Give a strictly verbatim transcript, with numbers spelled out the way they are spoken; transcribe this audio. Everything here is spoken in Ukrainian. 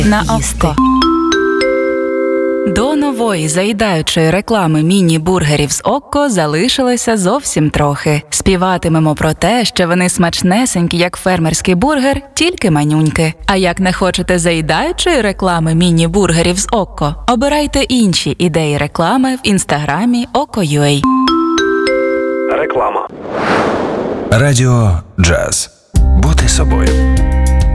на око. До нової заїдаючої реклами міні-бургерів з Окко залишилося зовсім трохи. Співатимемо про те, що вони смачнесенькі, як фермерський бургер, тільки манюньки. А як не хочете заїдаючої реклами міні-бургерів з Окко, обирайте інші ідеї реклами в інстаграмі Око.ua. Реклама. Радіо Джаз. Бути собою.